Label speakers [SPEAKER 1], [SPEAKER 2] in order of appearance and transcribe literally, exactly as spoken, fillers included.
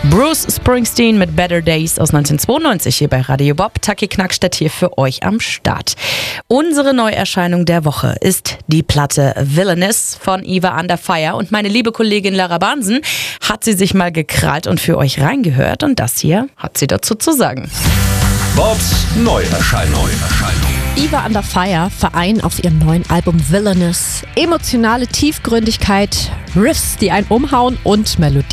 [SPEAKER 1] Bruce Springsteen mit Better Days aus neunzehnhundertzweiundneunzig hier bei Radio Bob. Taki Knackstedt hier für euch am Start. Unsere Neuerscheinung der Woche ist die Platte Villainous von Eva Under Fire. Und meine liebe Kollegin Lara Bansen hat sie sich mal gekrallt und für euch reingehört. Und das hier hat sie dazu zu sagen.
[SPEAKER 2] Bobs Neuerscheinung.
[SPEAKER 3] Eva Under Fire vereinen auf ihrem neuen Album Villainous emotionale Tiefgründigkeit, Riffs, die einen umhauen und Melodien,